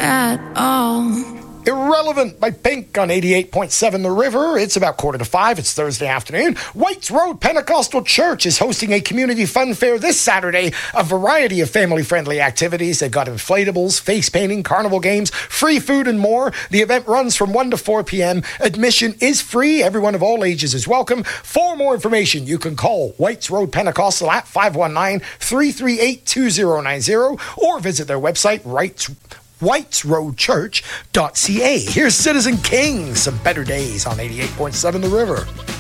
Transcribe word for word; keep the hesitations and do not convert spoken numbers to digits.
at all. Irrelevant by Pink on eighty-eight point seven The River. It's about quarter to five. It's Thursday afternoon. Whites Road Pentecostal Church is hosting a community fun fair this Saturday. A variety of family-friendly activities. They've got inflatables, face painting, carnival games, free food, and more. The event runs from one to four p.m. Admission is free. Everyone of all ages is welcome. For more information, you can call Whites Road Pentecostal at five one nine, three three eight, two zero nine zero or visit their website, Whites whites road church dot c a. Here's Citizen King, Some Better Days on eighty-eight point seven The River.